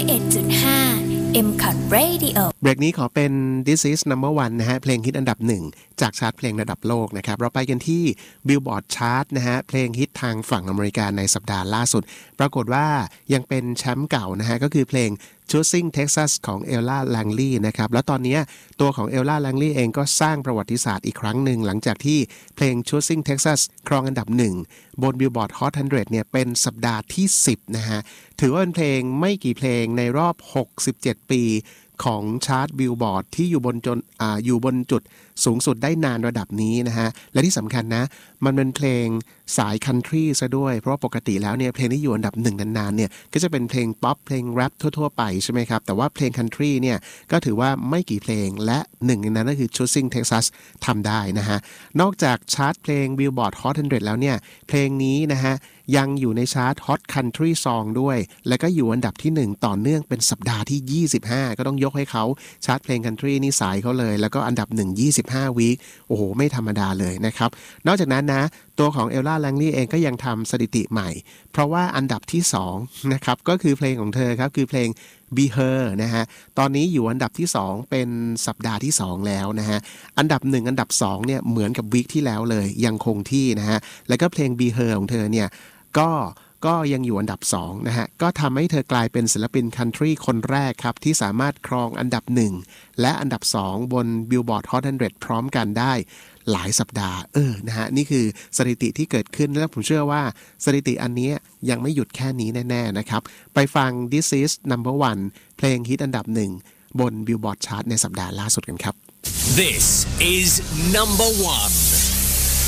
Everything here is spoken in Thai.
101.5 MCOT Radio เบรกนี้ขอเป็น This is Number One นะฮะเพลงฮิตอันดับหนึ่งจากชาร์ตเพลงระดับโลกนะครับเราไปกันที่ Billboard Chart นะฮะเพลงฮิตทางฝั่งอเมริกาในสัปดาห์ล่าสุดปรากฏว่ายังเป็นแชมป์เก่านะฮะก็คือเพลง Choosing Texas ของ Ella Langley นะครับแล้วตอนนี้ตัวของ Ella Langley เองก็สร้างประวัติศาสตร์อีกครั้งหนึ่งหลังจากที่เพลง Choosing Texas ครองอันดับหนึ่งบน Billboard Hot 100เนี่ยเป็นสัปดาห์ที่10นะฮะถือว่าเป็นเพลงไม่กี่เพลงในรอบ67ปีของชาร์ตบิลบอร์ดที่อยู่บนจุดสูงสุดได้นานระดับนี้นะฮะและที่สำคัญนะมันเป็นเพลงสายคันทรีซะด้วยเพราะปกติแล้วเนี่ยเพลงที่อยู่อันดับหนึ่งนานๆเนี่ยก็จะเป็นเพลงป๊อปเพลงแรปทั่วๆไปใช่ไหมครับแต่ว่าเพลงคันทรีเนี่ยก็ถือว่าไม่กี่เพลงและหนึ่งในนั้นก็คือ Choosing Texas ทำได้นะฮะนอกจากชาร์ตเพลง Billboard Hot 100แล้วเนี่ยเพลงนี้นะฮะยังอยู่ในชาร์ต Hot Country Song ด้วยและก็อยู่อันดับที่1ต่อเนื่องเป็นสัปดาห์ที่25ก็ต้องยกให้เขาชาร์ตเพลง Country นี่สายเขาเลยแล้วก็อันดับ1 25 วีคโอ้โหไม่ธรรมดาเลยนะครับนอกจากนั้นนะตัวของ Ella Langley เองก็ยังทำสถิติใหม่เพราะว่าอันดับที่2นะครับก็คือเพลงของเธอครับคือเพลง Be Her นะฮะตอนนี้อยู่อันดับที่2เป็นสัปดาห์ที่2แล้วนะฮะอันดับ1อันดับ2เนี่ยเหมือนกับวีคที่แล้วเลยยังคงที่นะฮะแล้วก็เพลง Be Her ของเธอเนี่ยก็ยังอยู่อันดับ2นะฮะก็ทำให้เธอกลายเป็นศิลปินคันทรีคนแรกครับที่สามารถครองอันดับ1และอันดับ2บน Billboard Hot 100พร้อมกันได้หลายสัปดาห์นะฮะนี่คือสถิติที่เกิดขึ้นและผมเชื่อว่าสถิติอันนี้ยังไม่หยุดแค่นี้แน่ๆนะครับไปฟัง This is Number One เพลงฮิตอันดับ1บน Billboard Chart ในสัปดาห์ล่าสุดกันครับ This is Number One